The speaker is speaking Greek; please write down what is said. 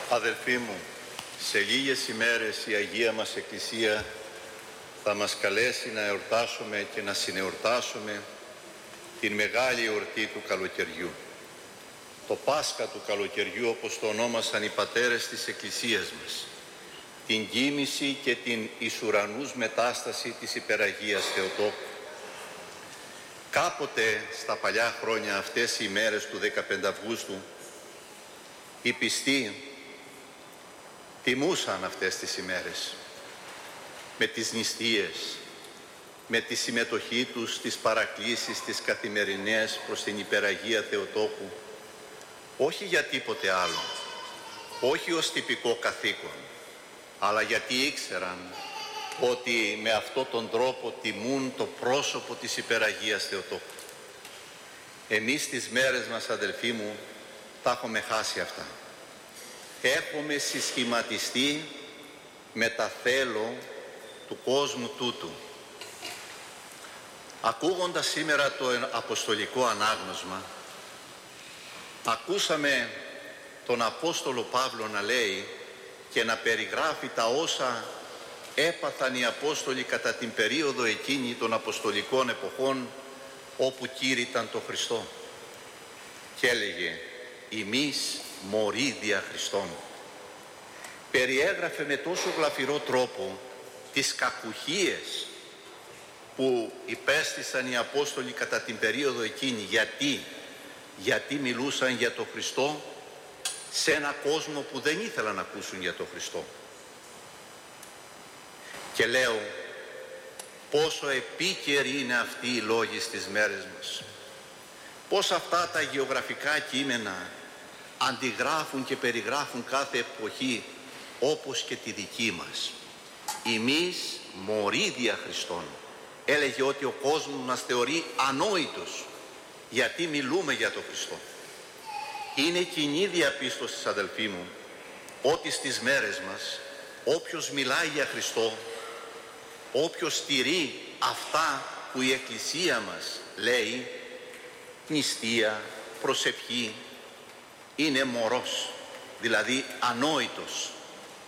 Αδελφοί μου, σε λίγες ημέρες η Αγία μας Εκκλησία θα μας καλέσει να εορτάσουμε και να συνεορτάσουμε την μεγάλη εορτή του καλοκαιριού. Το Πάσχα του καλοκαιριού, όπως το ονόμασαν οι πατέρες της Εκκλησίας μας. Την κοίμηση και την εις ουρανούς μετάσταση της Υπεραγίας Θεοτόκου. Κάποτε στα παλιά χρόνια, αυτές οι ημέρες του 15 Αυγούστου, οι πιστοί τιμούσαν αυτές τις ημέρες με τις νηστείες, με τη συμμετοχή τους στις παρακλήσεις τις καθημερινές προς την Υπεραγία Θεοτόκου, όχι για τίποτε άλλο, όχι ως τυπικό καθήκον, αλλά γιατί ήξεραν ότι με αυτόν τον τρόπο τιμούν το πρόσωπο της Υπεραγίας Θεοτόκου. Εμείς τις μέρες μας, αδελφοί μου, τα έχουμε χάσει αυτά. Έχουμε συσχηματιστεί με τα θέλω του κόσμου τούτου. Ακούγοντας σήμερα το αποστολικό ανάγνωσμα, ακούσαμε τον Απόστολο Παύλο να λέει και να περιγράφει τα όσα έπαθαν οι Απόστολοι κατά την περίοδο εκείνη των Αποστολικών εποχών όπου κήρυταν το Χριστό. Και έλεγε «Ημείς μωροί δια Χριστόν». Περιέγραφε με τόσο γλαφυρό τρόπο τις κακουχίες που υπέστησαν οι Απόστολοι κατά την περίοδο εκείνη. Γιατί μιλούσαν για το Χριστό σε ένα κόσμο που δεν ήθελαν να ακούσουν για το Χριστό. Και λέω πόσο επίκαιροι είναι αυτοί οι λόγοι στις μέρες μας. Πώς αυτά τα γεωγραφικά κείμενα αντιγράφουν και περιγράφουν κάθε εποχή όπως και τη δική μας. Εμείς μωροί δια Χριστόν. Έλεγε ότι ο κόσμος μας θεωρεί ανόητος γιατί μιλούμε για τον Χριστό. Είναι κοινή διαπίστωση, αδελφοί μου, ότι στις μέρες μας όποιος μιλάει για Χριστό, όποιος στηρεί αυτά που η Εκκλησία μας λέει, νηστεία, προσευχή, είναι μωρός, δηλαδή ανόητος.